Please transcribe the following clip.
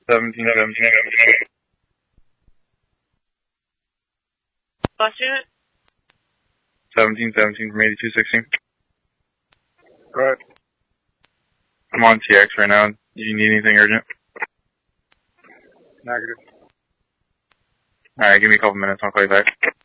1717. Last unit? 1717 from 8216. Go ahead. I'm on TX right now. Do you need anything urgent? Negative. Alright, give me a couple minutes. I'll call you back.